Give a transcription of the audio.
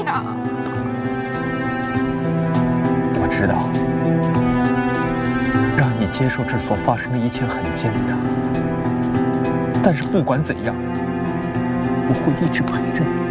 呀！ 我知道，让你接受这所发生的一切很艰难，但是不管怎样，我会一直陪着你。